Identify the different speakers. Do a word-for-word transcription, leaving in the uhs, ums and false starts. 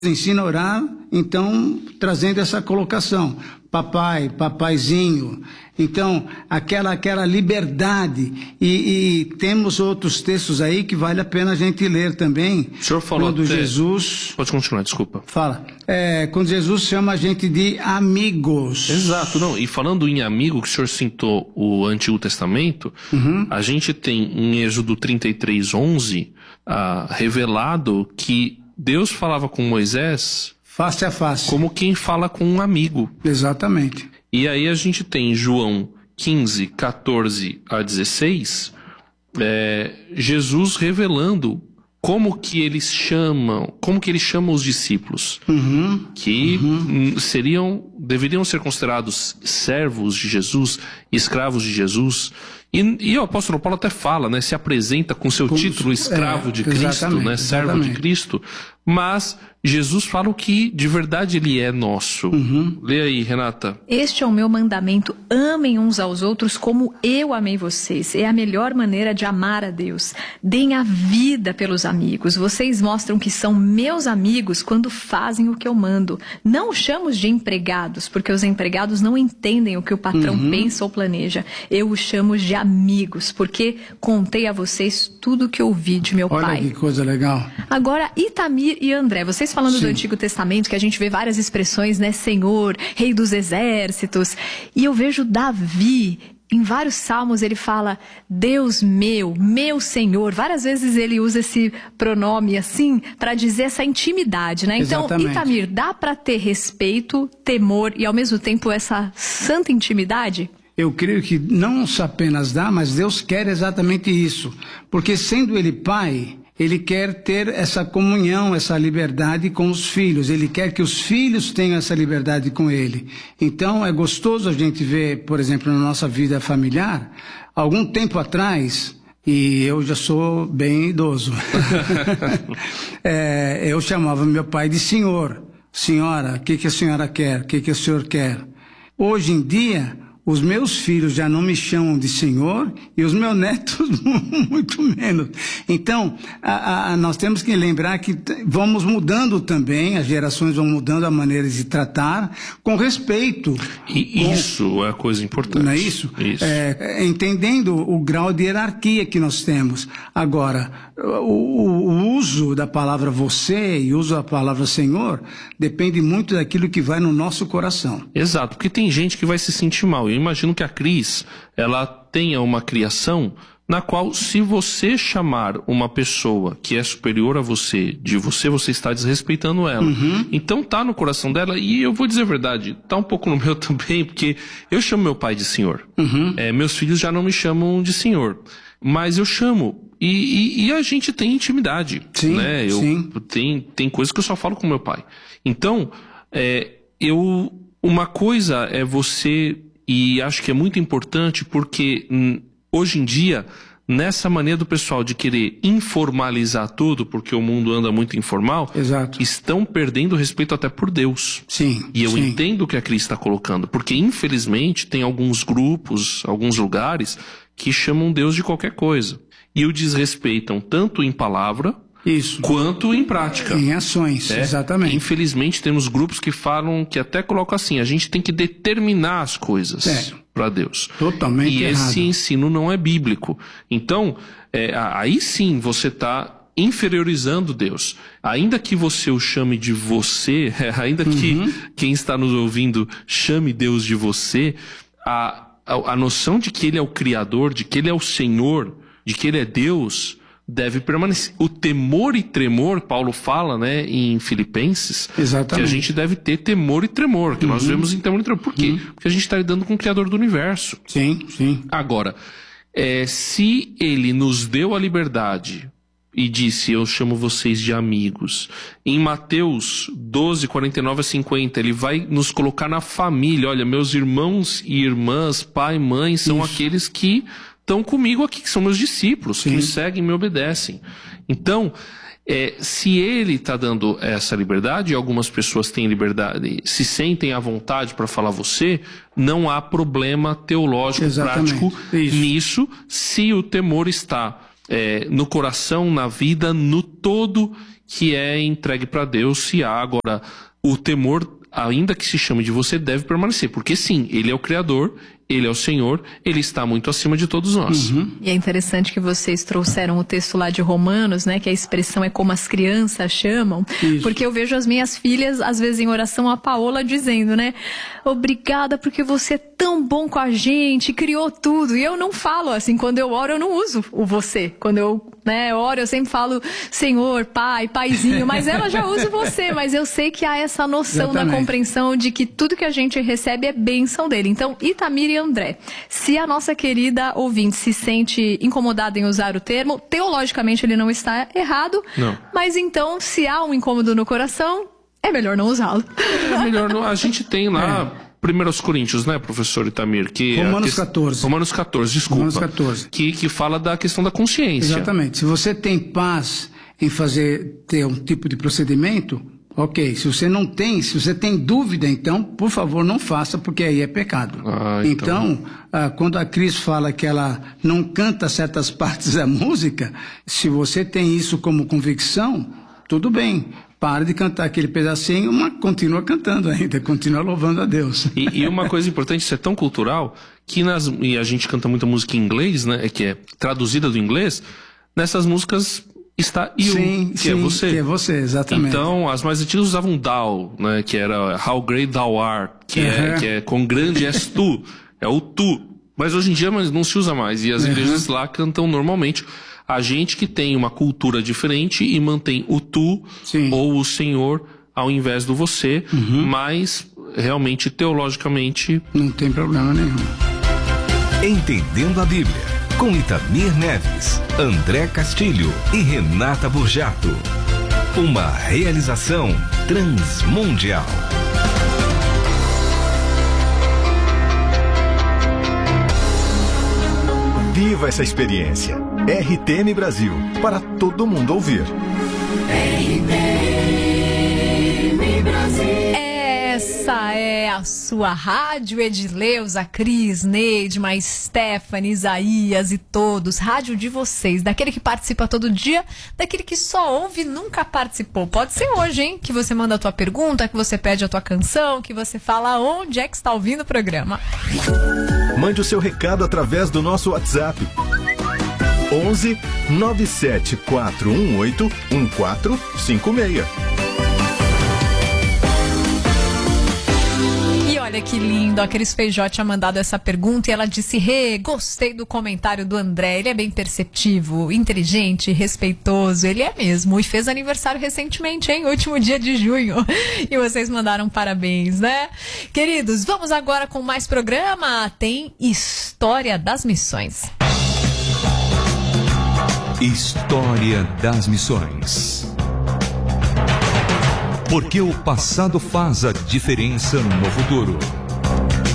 Speaker 1: ensina a orar, então, trazendo essa colocação, papai, papaizinho, então, aquela, aquela liberdade, e, e temos outros textos aí que vale a pena a gente ler também.
Speaker 2: O senhor falou
Speaker 1: quando
Speaker 2: até...
Speaker 1: Jesus...
Speaker 2: Pode continuar, desculpa.
Speaker 1: Fala. É, quando Jesus chama a gente de amigos.
Speaker 2: Exato, não, e falando em amigo, que o senhor citou o Antigo Testamento, uhum. a gente tem em Êxodo trinta e três, onze, ah, revelado que Deus falava com Moisés
Speaker 1: face a face,
Speaker 2: como quem fala com um amigo.
Speaker 1: Exatamente.
Speaker 2: E aí a gente tem João quinze, quatorze a dezesseis, é, Jesus revelando como que eles chamam, como que ele chama os discípulos,
Speaker 1: uhum.
Speaker 2: que
Speaker 1: uhum.
Speaker 2: seriam, deveriam ser considerados servos de Jesus, escravos de Jesus. E, e o apóstolo Paulo até fala, né, se apresenta com seu com, título escravo é, de Cristo, né, servo
Speaker 1: exatamente.
Speaker 2: de Cristo, mas Jesus fala o que de verdade ele é nosso.
Speaker 1: Uhum.
Speaker 2: Lê aí, Renata.
Speaker 3: Este é o meu mandamento, amem uns aos outros como eu amei vocês. É a melhor maneira de amar a Deus. Deem a vida pelos amigos. Vocês mostram que são meus amigos quando fazem o que eu mando. Não os chamo de empregados, porque os empregados não entendem o que o patrão uhum. pensa ou planeja. Eu os chamo de amigos, porque contei a vocês tudo o que ouvi de meu
Speaker 1: Olha
Speaker 3: pai.
Speaker 1: Olha que coisa legal.
Speaker 3: Agora, Itamir e André, vocês falando Sim. do Antigo Testamento, que a gente vê várias expressões, né? Senhor, Rei dos Exércitos. E eu vejo Davi, em vários salmos, ele fala, Deus meu, meu Senhor. Várias vezes ele usa esse pronome assim, para dizer essa intimidade, né? Então,
Speaker 1: Exatamente.
Speaker 3: Itamir, dá para ter respeito, temor e ao mesmo tempo essa santa intimidade?
Speaker 1: Eu creio que não apenas dá, mas Deus quer exatamente isso. Porque sendo Ele Pai, Ele quer ter essa comunhão, essa liberdade com os filhos. Ele quer que os filhos tenham essa liberdade com Ele. Então é gostoso a gente ver, por exemplo, na nossa vida familiar, algum tempo atrás, e eu já sou bem idoso, é, eu chamava meu pai de senhor. Senhora, o que, que a senhora quer? O que, que o senhor quer? Hoje em dia, os meus filhos já não me chamam de senhor e os meus netos muito menos. Então, a, a, nós temos que lembrar que vamos mudando também, as gerações vão mudando a maneira de tratar, com respeito.
Speaker 2: E
Speaker 1: com,
Speaker 2: isso é a coisa importante.
Speaker 1: Não é isso?
Speaker 2: Isso.
Speaker 1: É, entendendo o grau de hierarquia que nós temos. Agora, o, o uso da palavra você e o uso da palavra senhor depende muito daquilo que vai no nosso coração.
Speaker 2: Exato, porque tem gente que vai se sentir mal. Eu imagino que a Cris, ela tenha uma criação na qual, se você chamar uma pessoa que é superior a você, de você, você está desrespeitando ela.
Speaker 1: Uhum.
Speaker 2: Então tá no coração dela, e eu vou dizer a verdade, tá um pouco no meu também, porque eu chamo meu pai de senhor.
Speaker 1: Uhum.
Speaker 2: É, meus filhos já não me chamam de senhor, mas eu chamo. E, e, e a gente tem intimidade,
Speaker 1: sim,
Speaker 2: né? Eu,
Speaker 1: sim.
Speaker 2: Tem, tem coisas que eu só falo com meu pai. Então, é, eu, uma coisa é você... E acho que é muito importante porque hum, hoje em dia, nessa maneira do pessoal de querer informalizar tudo, porque o mundo anda muito informal,
Speaker 1: Exato.
Speaker 2: Estão perdendo respeito até por Deus.
Speaker 1: Sim.
Speaker 2: E eu
Speaker 1: sim.
Speaker 2: entendo o que a Cris está colocando, porque infelizmente tem alguns grupos, alguns lugares, que chamam Deus de qualquer coisa. E o desrespeitam tanto em palavra...
Speaker 1: Isso.
Speaker 2: Quanto em prática.
Speaker 1: Em ações,
Speaker 2: é.
Speaker 1: Exatamente.
Speaker 2: Infelizmente temos grupos que falam, que até colocam assim, a gente tem que determinar as coisas
Speaker 1: é.
Speaker 2: para Deus.
Speaker 1: Totalmente
Speaker 2: e
Speaker 1: errado.
Speaker 2: esse ensino não é bíblico. Então, é, aí sim você está inferiorizando Deus. Ainda que você o chame de você, ainda que uhum. quem está nos ouvindo chame Deus de você, a, a, a noção de que Ele é o Criador, de que Ele é o Senhor, de que Ele é Deus... deve permanecer. O temor e tremor, Paulo fala, né, em Filipenses,
Speaker 1: Exatamente.
Speaker 2: Que a gente deve ter temor e tremor, que uhum. nós vemos em temor e tremor. Por quê? Uhum. Porque a gente está lidando com o Criador do Universo.
Speaker 1: Sim, sim.
Speaker 2: Agora, é, se Ele nos deu a liberdade e disse, eu chamo vocês de amigos, em Mateus doze, quarenta e nove a cinquenta, Ele vai nos colocar na família. Olha, meus irmãos e irmãs, pai e mãe, são Isso. aqueles que... estão comigo aqui, que são meus discípulos, Sim. que me seguem e me obedecem. Então, é, se ele está dando essa liberdade, e algumas pessoas têm liberdade, se sentem à vontade para falar você, não há problema teológico,
Speaker 1: Exatamente.
Speaker 2: prático
Speaker 1: Isso.
Speaker 2: nisso, se o temor está é, no coração, na vida, no todo que é entregue para Deus. Se há agora o temor, ainda que se chame de você, deve permanecer, porque sim, ele é o Criador, ele é o Senhor, ele está muito acima de todos nós.
Speaker 3: Uhum. E é interessante que vocês trouxeram o texto lá de Romanos, né, que a expressão é como as crianças chamam. Isso. Porque eu vejo as minhas filhas, às vezes em oração, a Paola dizendo, né, obrigada porque você é tão bom com a gente, criou tudo. E eu não falo assim, quando eu oro eu não uso o você. Quando eu, né, oro eu sempre falo Senhor, Pai, Paizinho, mas ela já usa o você. Mas eu sei que há essa noção Exatamente. Da compreensão de que tudo que a gente recebe é bênção dele. Então, Itamir e André, se a nossa querida ouvinte se sente incomodada em usar o termo, teologicamente ele não está errado,
Speaker 2: não.
Speaker 3: Mas então, se há um incômodo no coração, é melhor não usá-lo.
Speaker 2: É melhor não. A gente tem lá é. primeiro Coríntios, né, professor Itamir? Que
Speaker 1: Romanos
Speaker 2: é a,
Speaker 1: catorze.
Speaker 2: Romanos catorze, desculpa.
Speaker 1: Romanos catorze.
Speaker 2: Que, que fala da questão da consciência.
Speaker 1: Exatamente. Se você tem paz em fazer, ter um tipo de procedimento, ok. Se você não tem, se você tem dúvida, então, por favor, não faça, porque aí é pecado.
Speaker 2: Ah,
Speaker 1: então,
Speaker 2: então
Speaker 1: ah, quando a Cris fala que ela não canta certas partes da música, se você tem isso como convicção, tudo bem. Para de cantar aquele pedacinho, mas continua cantando ainda, continua louvando a Deus.
Speaker 2: E, e uma coisa importante, isso é tão cultural, que nas, e a gente canta muita música em inglês, né, que é traduzida do inglês, nessas músicas está you,
Speaker 1: sim,
Speaker 2: que
Speaker 1: sim,
Speaker 2: é você.
Speaker 1: que é você, exatamente.
Speaker 2: Então, as mais antigas usavam thou, né, que era how great thou art, que, uhum. é, que é quão grande és tu, é o tu. Mas hoje em dia mas não se usa mais, e as uhum. igrejas lá cantam normalmente. A gente que tem uma cultura diferente e mantém o tu sim. ou o Senhor ao invés do você, uhum. mas realmente, teologicamente...
Speaker 1: Não tem problema nenhum.
Speaker 4: Entendendo a Bíblia, com Itamir Neves, André Castilho e Renata Burjato. Uma realização transmundial.
Speaker 5: Viva essa experiência. R T M Brasil, para todo mundo ouvir.
Speaker 6: R T M Brasil.
Speaker 3: Essa é a sua rádio, Edileuza, Cris, Neidma, Stephanie, Isaías e todos. Rádio de vocês, daquele que participa todo dia, daquele que só ouve e nunca participou. Pode ser hoje, hein? Que você manda a tua pergunta, que você pede a tua canção, que você fala onde é que está ouvindo o programa.
Speaker 5: Mande o seu recado através do nosso WhatsApp. onze nove sete quatro um oito um quatro cinco seis.
Speaker 3: E olha que lindo, a Cris Feijó tinha mandado essa pergunta e ela disse: Rê, gostei do comentário do André, ele é bem perceptivo, inteligente, respeitoso, ele é mesmo, e fez aniversário recentemente, hein, último dia de junho, e vocês mandaram parabéns, né? Queridos, vamos agora com mais programa, tem História das Missões.
Speaker 4: História das Missões. Porque o passado faz a diferença no futuro.